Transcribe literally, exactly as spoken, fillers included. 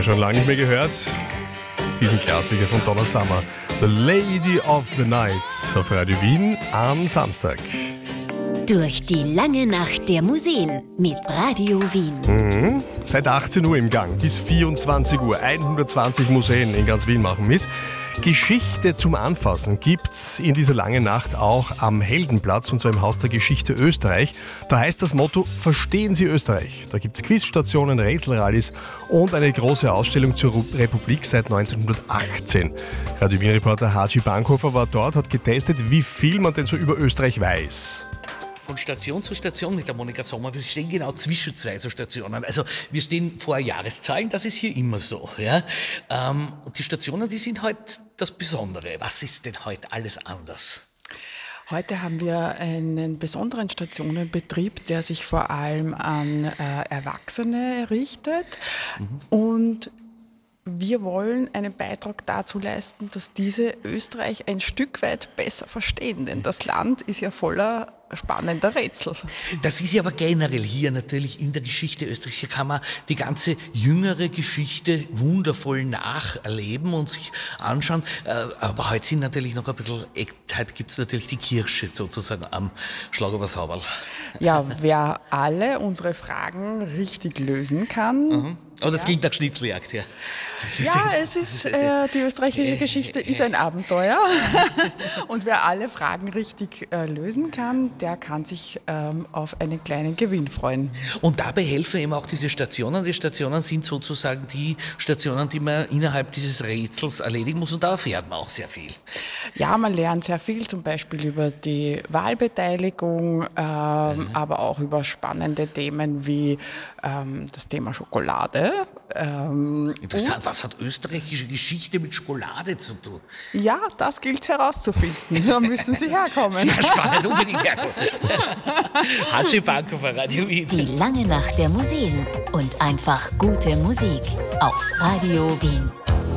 schon lange nicht mehr gehört. Diesen Klassiker von Donna Summer. The Lady of the Night auf Radio Wien am Samstag. Durch die lange Nacht der Museen mit Radio Wien. Mhm. Seit achtzehn Uhr im Gang bis vierundzwanzig Uhr. hundertzwanzig Museen in ganz Wien machen mit. Geschichte zum Anfassen gibt's in dieser langen Nacht auch am Heldenplatz, und zwar im Haus der Geschichte Österreich. Da heißt das Motto: Verstehen Sie Österreich. Da gibt's Quizstationen, Rätselrallies und eine große Ausstellung zur Republik seit neunzehnhundertachtzehn. Radio Wien-Reporter Haji Bankhofer war dort, hat getestet, wie viel man denn so über Österreich weiß. Von Station zu Station mit der Monika Sommer. Wir stehen genau zwischen zwei so Stationen. Also wir stehen vor Jahreszahlen, das ist hier immer so. Ja? Ähm, und die Stationen, die sind halt das Besondere. Was ist denn heute alles anders? Heute haben wir einen besonderen Stationenbetrieb, der sich vor allem an äh, Erwachsene richtet. Mhm. Und wir wollen einen Beitrag dazu leisten, dass diese Österreich ein Stück weit besser verstehen. Denn das Land ist ja voller spannender Rätsel. Das ist ja aber generell hier natürlich in der Geschichte Österreichs. Hier kann man die ganze jüngere Geschichte wundervoll nacherleben und sich anschauen. Aber heute sind natürlich noch ein bisschen, heute gibt es natürlich die Kirsche sozusagen am Schlagerberg-Sauberl. Ja, wer alle unsere Fragen richtig lösen kann. Mhm. Oh, das ja. klingt nach Schnitzeljagd, ja. Ja, es ist, äh, die österreichische Geschichte ist ein Abenteuer. Und wer alle Fragen richtig äh, lösen kann, der kann sich ähm, auf einen kleinen Gewinn freuen. Und dabei helfen eben auch diese Stationen. Die Stationen sind sozusagen die Stationen, die man innerhalb dieses Rätsels erledigen muss. Und da erfährt man auch sehr viel. Ja, man lernt sehr viel, zum Beispiel über die Wahlbeteiligung, ähm, mhm. aber auch über spannende Themen wie ähm, das Thema Schokolade. Ähm, Interessant, was hat österreichische Geschichte mit Schokolade zu tun? Ja, das gilt es herauszufinden. Da müssen Sie herkommen. Sehr spannend, unbedingt herkommen. Haji Bankhofer, Radio Wien. Die lange Nacht der Museen und einfach gute Musik auf Radio Wien.